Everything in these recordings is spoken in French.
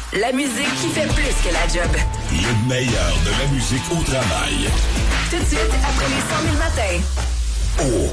La musique qui fait plus que la job. Le meilleur de la musique au travail. Tout de suite, après les 100 000 matins. Oh!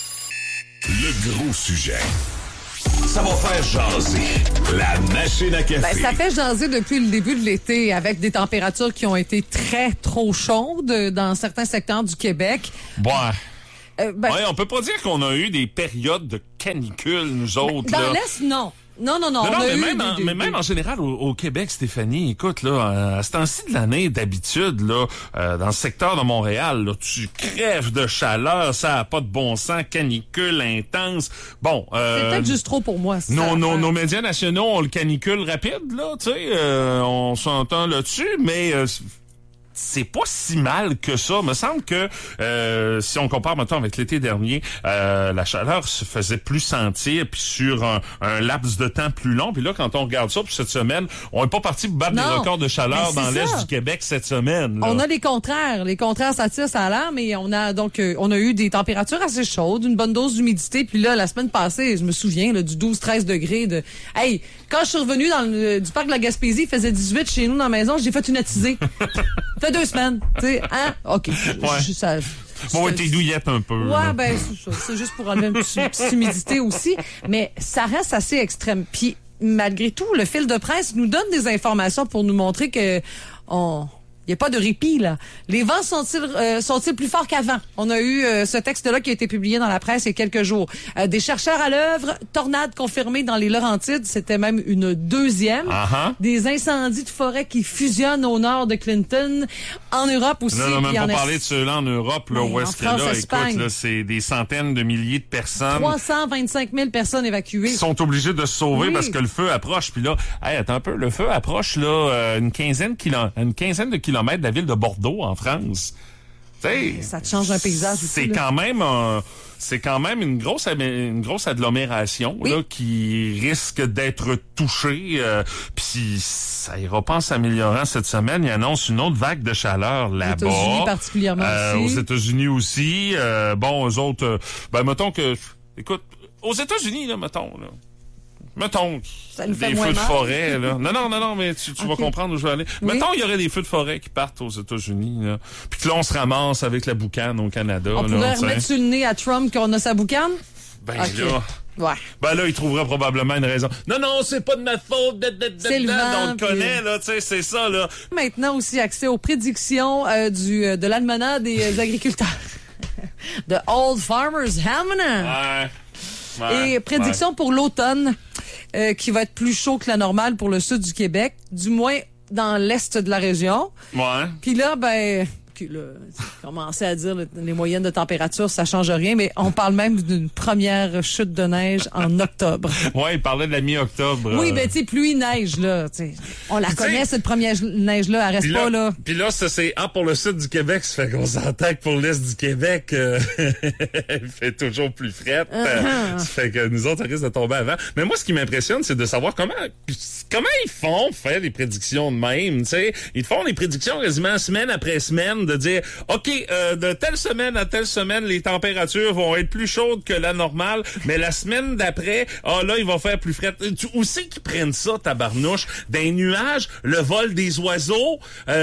Le gros sujet. Ça va faire jaser. La machine à café. Ben, ça fait jaser depuis le début de l'été avec des températures qui ont été trop chaudes dans certains secteurs du Québec. Ouais, on peut pas dire qu'on a eu des périodes de canicule, nous autres. Dans là. l'Est, non. Non, Mais même en général au Québec, Stéphanie, écoute, là, à ce temps-ci de l'année, d'habitude, là, dans le secteur de Montréal, là, tu crèves de chaleur, ça a pas de bon sens, canicule intense. Bon, c'est peut-être juste trop pour moi. Nos médias nationaux ont le canicule rapide, là, tu sais, on s'entend là-dessus, mais c'est pas si mal que ça. Il me semble que si on compare maintenant avec l'été dernier, la chaleur se faisait plus sentir puis sur un laps de temps plus long. Puis là, quand on regarde ça, puis cette semaine, on est pas parti pour battre des records de chaleur dans l'Est du Québec cette semaine. Là. On a les contraires. Les contraires, ça tire, ça a l'air, mais on a eu des températures assez chaudes, une bonne dose d'humidité. Puis là, la semaine passée, je me souviens là, du 12-13 degrés. Hey, quand je suis revenue du parc de la Gaspésie, il faisait 18 chez nous dans la maison, j'ai fait une attisée. Ça fait 2 semaines, tu sais, hein? OK. Ouais. Bon, t'es douillette un peu. Ouais, là. ben, c'est juste pour enlever une petite humidité aussi. Mais ça reste assez extrême. Puis, malgré tout, le fil de presse nous donne des informations pour nous montrer que il n'y a pas de répit, là. Les vents sont-ils plus forts qu'avant? On a eu ce texte-là qui a été publié dans la presse il y a quelques jours. Des chercheurs à l'œuvre, tornades confirmées dans les Laurentides, c'était même une deuxième. Uh-huh. Des incendies de forêt qui fusionnent au nord de Clinton. En Europe aussi. On n'a même pas parlé de ceux-là en Europe, là, où est-ce que là, Espagne. écoute, là, c'est des centaines de milliers de personnes. 325 000 personnes évacuées. Qui sont obligés de se sauver parce que le feu approche. Puis là, hey, attends un peu, le feu approche là une quinzaine de kilomètres de la ville de Bordeaux en France. T'sais, ça te change un paysage aussi. C'est quand même une grosse agglomération là qui risque d'être touchée. Puis ça ira pas en s'améliorant cette semaine. Il annonce une autre vague de chaleur là-bas. Aux États-Unis particulièrement aussi. Aux États-Unis aussi. Eux autres, mettons que, écoute, aux États-Unis là, mettons des feux de forêt, là. Non, mais tu vas comprendre où je vais aller. Oui. Mettons, il y aurait des feux de forêt qui partent aux États-Unis, là. Puis que là, on se ramasse avec la boucane au Canada. On pourrait remettre sur le nez à Trump qu'on a sa boucane? Ben okay. là... Ouais. Ben là, il trouverait probablement une raison. Non, c'est pas de ma faute. C'est le vent, on le connaît, là, tu sais, c'est ça, là. Maintenant aussi, accès aux prédictions de l'almanach des agriculteurs. The Old Farmer's Almanac. Ouais. Et prédiction pour l'automne, qui va être plus chaud que la normale pour le sud du Québec, du moins dans l'est de la région. Ouais. Puis là, commencer à dire les moyennes de température, ça change rien, mais on parle même d'une première chute de neige en octobre. Ouais, il parlait de la mi-octobre. Oui, ben tu sais, pluie, neige, là. T'sais, on la connaît, cette première neige-là, elle reste pas là. Puis là, ça c'est pour le sud du Québec, ça fait qu'on s'entend que pour l'est du Québec, il fait toujours plus fret. Ça fait que nous autres, ça risque de tomber avant. Mais moi, ce qui m'impressionne, c'est de savoir comment ils font pour faire des prédictions de même, tu sais. Ils font des prédictions quasiment semaine après semaine de dire, OK, de telle semaine à telle semaine, les températures vont être plus chaudes que la normale, mais la semaine d'après, là, il va faire plus frais. Où c'est qu'ils prennent ça, tabarnouche? Des nuages, le vol des oiseaux,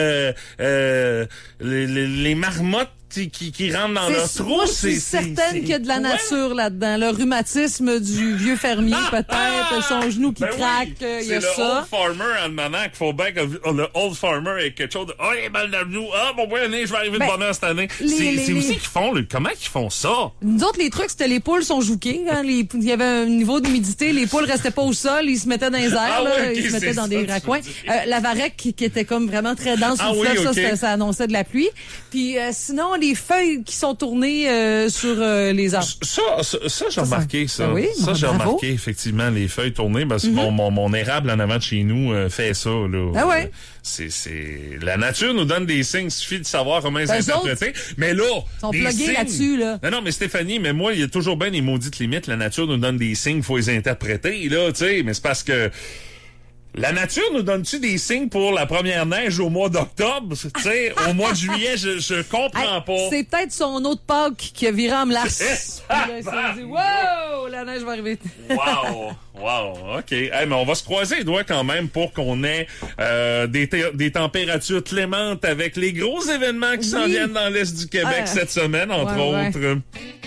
les marmottes qui rentrent dans leur trou. Je suis certaine qu'il y a de la nature là-dedans. Le rhumatisme du vieux fermier, peut-être, son genou qui craque, il y a ça. C'est le Old Farmer Almanac. Faut bien que le Old Farmer ait quelque chose de « il est mal dans le genou. Bon, je vais arriver de bonheur cette année. » C'est aussi qu'ils font, comment ils font ça? Nous autres, les trucs, c'était les poules sont jouquées. Hein, il y avait un niveau d'humidité. Les poules restaient pas au sol. Ils se mettaient dans les airs. Ils se mettaient dans des raccoins. La varech qui était comme vraiment très dense sous le fleuve, ça annonçait de la pluie. Puis sinon, les feuilles qui sont tournées sur les arbres. Ça j'ai remarqué ça. Oui, ça j'ai remarqué effectivement les feuilles tournées parce que mon érable en avant de chez nous fait ça là. Ah ouais. C'est la nature nous donne des signes, il suffit de savoir comment les interpréter. Mais là, ils sont plugués là-dessus là. Non mais Stéphanie, mais moi il y a toujours bien des maudites limites. La nature nous donne des signes, faut les interpréter là, tu sais. Mais c'est parce que La nature nous donne-tu des signes pour la première neige au mois d'octobre? Tu sais, au mois de juillet, je comprends pas. C'est peut-être son autre Pâques qui a viré en glace. Ah, Il s'est dit, wow, la neige va arriver. Wow, OK. Hey, mais on va se croiser les doigts quand même pour qu'on ait des températures clémentes avec les gros événements qui s'en viennent dans l'Est du Québec cette semaine, entre autres.